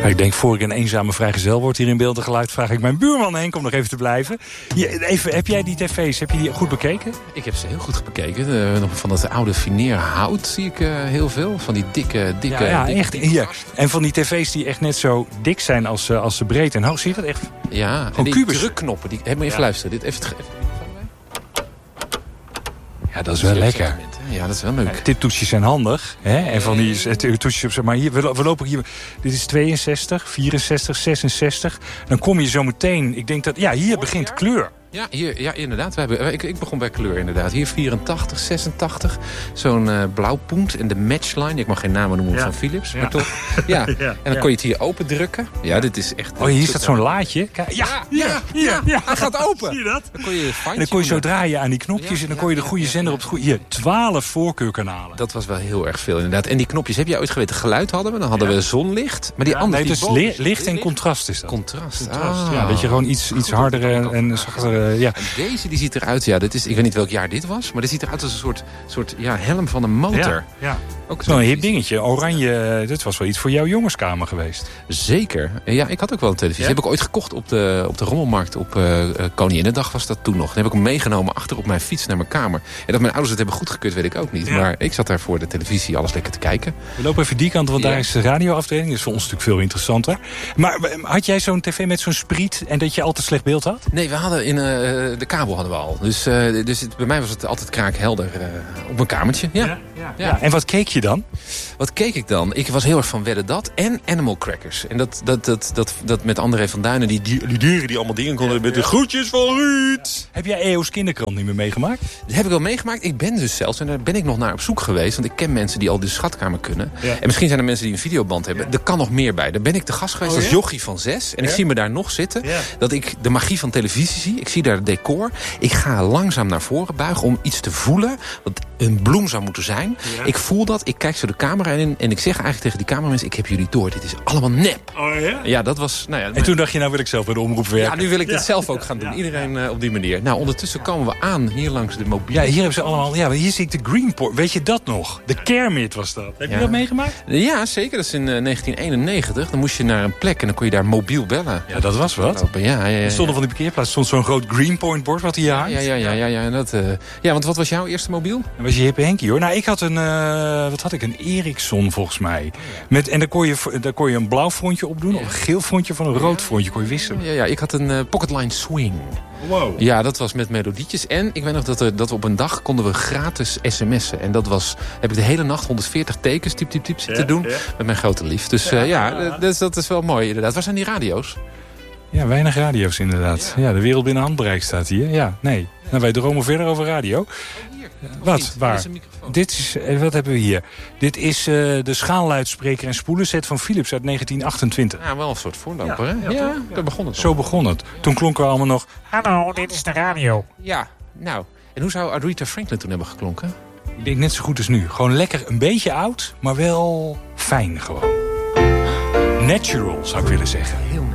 Ik denk, voor ik een eenzame vrijgezel word hier in beeld en geluid, vraag ik mijn buurman Henk om nog even te blijven. Heb jij die tv's, heb je die goed bekeken? Ik heb ze heel goed bekeken. Nog van dat oude fineerhout zie ik heel veel. Van die dikke echt. Hier. En van die tv's die echt net zo dik zijn als ze breed en hoog. Zie je dat echt? Ja, en die kubus. Drukknoppen. Moet je even luisteren. Dit even. Ja, dat is wel lekker. Ja, dat is wel leuk. Tiptoetsjes zijn handig. Hè? En van die toetsjes op. Maar hier, we lopen hier. Dit is 62, 64, 66. Dan kom je zo meteen. Ik denk dat. Ja, hier begint kleur. Ja, hier, inderdaad. Ik begon bij kleur, inderdaad. Hier 84, 86. Zo'n blauwpunt en de matchline. Ik mag geen namen noemen van Philips, maar toch. Ja. En dan kon je het hier open drukken. Ja, dit is echt... hier staat zo'n laadje. Ja. Hij gaat open. Zie je dat? Dan kon je zo draaien aan die knopjes en dan kon je de goede zender op het goede... Hier, 12 voorkeurkanalen. Dat was wel heel erg veel, inderdaad. En die knopjes, heb jij ooit geweten? Geluid hadden we, dan hadden we zonlicht. Maar die andere... Nee, dus licht en contrast is dat. Contrast. Ja, dat je gewoon iets harder en zachtere... En deze die ziet eruit, ik weet niet welk jaar dit was... maar dit ziet eruit als een soort helm van een motor. Ja. Ook zo'n hip dingetje. Oranje, dit was wel iets voor jouw jongenskamer geweest. Zeker. Ja, ik had ook wel een televisie. Die heb ik ooit gekocht op de rommelmarkt op Koninginnedag was dat toen nog. Dan heb ik hem meegenomen achter op mijn fiets naar mijn kamer. En dat mijn ouders het hebben goedgekeurd, weet ik ook niet. Ja. Maar ik zat daar voor de televisie alles lekker te kijken. We lopen even die kant, want daar is de radioafdeling. Dat is voor ons natuurlijk veel interessanter. Maar had jij zo'n tv met zo'n spriet en dat je altijd slecht beeld had? Nee, we hadden de kabel hadden we al. Dus bij mij was het altijd kraakhelder op mijn kamertje. Ja. En wat keek je dan? Wat keek ik dan? Ik was heel erg van Wedden Dat en Animal Crackers. En dat met André van Duinen, die dieren die allemaal dingen konden met de groetjes van Ruud. Heb jij EO's Kinderkrant niet meer meegemaakt? Dat heb ik wel meegemaakt. Ik ben dus zelfs, en daar ben ik nog naar op zoek geweest, want ik ken mensen die al de schatkamer kunnen. Ja. En misschien zijn er mensen die een videoband hebben. Er kan nog meer bij. Daar ben ik te gast geweest als jochie van 6. En ik zie me daar nog zitten. Ja. Dat ik de magie van televisie zie. Ik zie daar het decor. Ik ga langzaam naar voren buigen om iets te voelen wat een bloem zou moeten zijn. Ja. Ik voel dat. Ik kijk zo de camera in en ik zeg eigenlijk tegen die cameramensen, ik heb jullie door. Dit is allemaal nep. Oh ja? Ja, dat was... En toen dacht je, nou wil ik zelf bij de omroep werken. Ja, nu wil ik dit zelf ook gaan doen. Iedereen op die manier. Nou, ondertussen komen we aan hier langs de mobiele. Ja, hier hebben ze allemaal... Ja, hier zie ik de Greenport. Weet je dat nog? De Kermit was dat. Heb je dat meegemaakt? Ja, zeker. Dat is in 1991. Dan moest je naar een plek en dan kon je daar mobiel bellen. Ja, dat was wat. Ja. Er stond van die parkeerplaats stond zo'n groot Greenpoint bord wat hier hangt. Ja, want wat was jouw eerste mobiel? Dat was je hippe Henkie, hoor. Nou, ik had een Ericsson volgens mij. En daar kon je een blauw frontje op doen, of een geel frontje van een rood frontje. Kon je wisselen. Ja, ik had een Pocketline Swing. Wow. Ja, dat was met melodietjes. En ik weet nog dat we op een dag konden we gratis sms'en. En dat was, heb ik de hele nacht 140 tekens, typ zitten doen. Met mijn grote lief. Dus dat is wel mooi inderdaad. Waar zijn die radio's? Ja, weinig radio's inderdaad. Ja, de wereld binnen handbereik staat hier. Ja, nee. Nou, wij dromen verder over radio. Wat? Waar? Wat hebben we hier? Dit is de schaalluidspreker en spoelenset van Philips uit 1928. Ja, wel een soort voorloper, hè? Ja, daar begon het. Zo begon het. Toen klonken we allemaal nog... Hallo, dit is de radio. Ja, nou. En hoe zou Aretha Franklin toen hebben geklonken? Ik denk net zo goed als nu. Gewoon lekker een beetje oud, maar wel fijn gewoon. Natural, zou ik willen zeggen. Heel